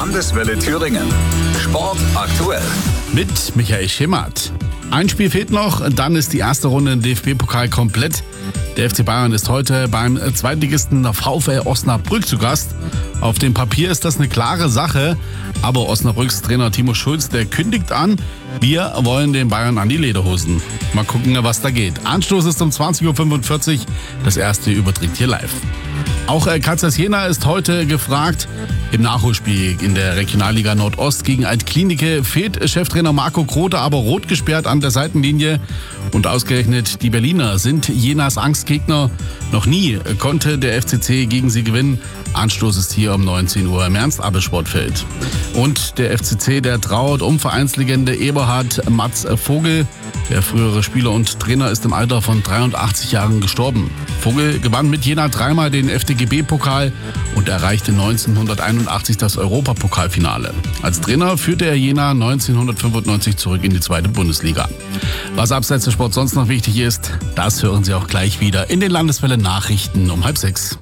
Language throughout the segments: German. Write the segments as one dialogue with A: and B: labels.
A: Landeswelle Thüringen. Sport aktuell.
B: Mit Michael Schimmert. Ein Spiel fehlt noch, dann ist die erste Runde im DFB-Pokal komplett. Der FC Bayern ist heute beim Zweitligisten VfL Osnabrück zu Gast. Auf dem Papier ist das eine klare Sache, aber Osnabrücks Trainer Timo Schulz, der kündigt an, wir wollen den Bayern an die Lederhosen. Mal gucken, was da geht. Anstoß ist um 20.45 Uhr, das erste überträgt hier live. Auch Kansas Jena ist heute gefragt. Im Nachholspiel in der Regionalliga Nordost gegen Altklinike fehlt Cheftrainer Marco Grote aber rot gesperrt an der Seitenlinie. Und ausgerechnet die Berliner sind Jenas Angstgegner. Noch nie konnte der FCC gegen sie gewinnen. Anstoß ist hier um 19 Uhr im Ernst-Abbe-Sportfeld. Und der FCC, der trauert um Vereinslegende Eberhard Mats Vogel. Der frühere Spieler und Trainer ist im Alter von 83 Jahren gestorben. Vogel gewann mit Jena dreimal den FDGB-Pokal und erreichte 1981 das Europapokalfinale. Als Trainer führte er Jena 1995 zurück in die zweite Bundesliga. Was abseits des Sports sonst noch wichtig ist, das hören Sie auch gleich wieder in den Landeswelle Nachrichten um 5:30.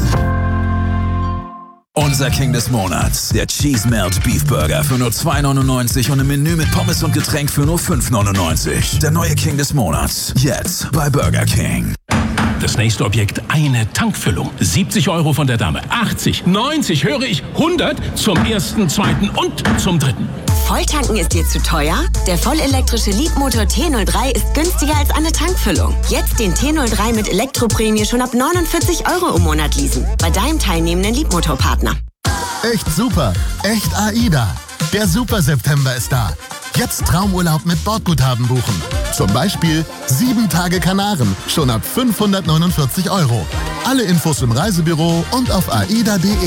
C: Unser King des Monats, der Cheese Melt Beef Burger für nur 2,99 und im Menü mit Pommes und Getränk für nur 5,99. Der neue King des Monats, jetzt bei Burger King.
D: Das nächste Objekt, eine Tankfüllung. 70 € von der Dame, 80, 90, höre ich, 100 zum ersten, zweiten und zum dritten.
E: Volltanken ist dir zu teuer? Der vollelektrische Leapmotor T03 ist günstiger als eine Tankfüllung. Jetzt den T03 mit Elektroprämie schon ab 49 € im Monat leasen. Bei deinem teilnehmenden Leapmotor-Partner.
F: Echt super, echt AIDA. Der Super September ist da. Jetzt Traumurlaub mit Bordguthaben buchen. Zum Beispiel 7 Tage Kanaren, schon ab 549 €. Alle Infos im Reisebüro und auf aida.de.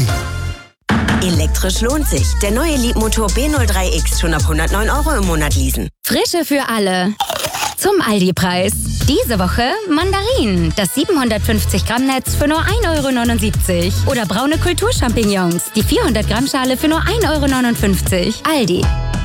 E: Elektrisch lohnt sich. Der neue Leapmotor B03X schon ab 109 € im Monat leasen.
G: Frische für alle. Zum Aldi-Preis. Diese Woche Mandarinen. Das 750 Gramm Netz für nur 1,79 €. Oder braune Kulturchampignons. Die 400 Gramm Schale für nur 1,59 €. Aldi.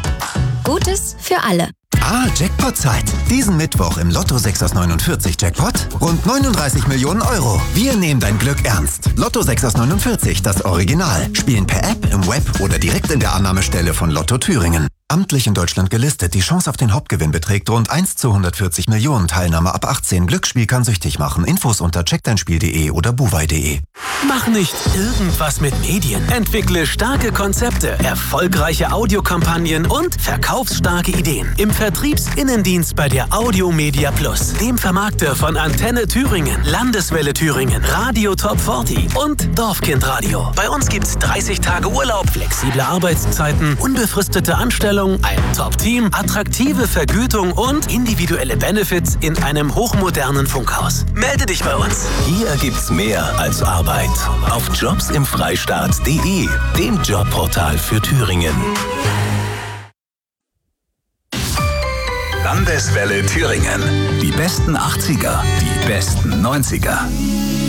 G: Gutes für alle.
H: Jackpot-Zeit. Diesen Mittwoch im Lotto 6 aus 49 Jackpot. Rund 39 Millionen €. Wir nehmen dein Glück ernst. Lotto 6 aus 49, das Original. Spielen per App, im Web oder direkt in der Annahmestelle von Lotto Thüringen. Amtlich in Deutschland gelistet. Die Chance auf den Hauptgewinn beträgt rund 1 zu 140 Millionen. Teilnahme ab 18. Glücksspiel kann süchtig machen. Infos unter checkdeinspiel.de oder buwei.de.
I: Mach nicht irgendwas mit Medien. Entwickle starke Konzepte, erfolgreiche Audiokampagnen und verkaufsstarke Ideen. Im Vertriebsinnendienst bei der Audiomedia Plus, dem Vermarkter von Antenne Thüringen, Landeswelle Thüringen, Radio Top 40 und Dorfkindradio. Bei uns gibt's 30 Tage Urlaub, flexible Arbeitszeiten, unbefristete Anstellung, ein Top-Team, attraktive Vergütung und individuelle Benefits in einem hochmodernen Funkhaus. Melde dich bei uns.
J: Hier gibt's mehr als Arbeit. Auf jobsimfreistaat.de, dem Jobportal für Thüringen.
A: Landeswelle Thüringen.
C: Die besten 80er, die besten 90er.